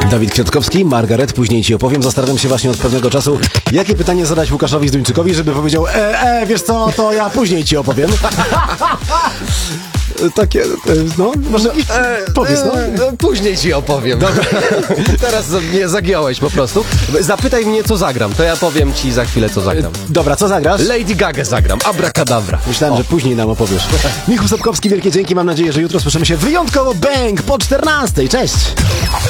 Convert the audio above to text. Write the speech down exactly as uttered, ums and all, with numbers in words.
Dawid Kwiatkowski, Margaret, później ci opowiem. Zastanawiam się właśnie od pewnego czasu, jakie pytanie zadać Łukaszowi Zduńczykowi, żeby powiedział, e, e, wiesz co, to ja później ci opowiem. Takie, no, może e, powiedz, no. E, później ci opowiem. Dobra. Teraz mnie zagiąłeś po prostu. Zapytaj mnie, co zagram, to ja powiem ci za chwilę, co zagram. Dobra, co zagrasz? Lady Gaga zagram, abracadabra. Myślałem, o. że później nam opowiesz. Michał Sapkowski, wielkie dzięki, mam nadzieję, że jutro słyszymy się wyjątkowo bang po czternastej. Cześć!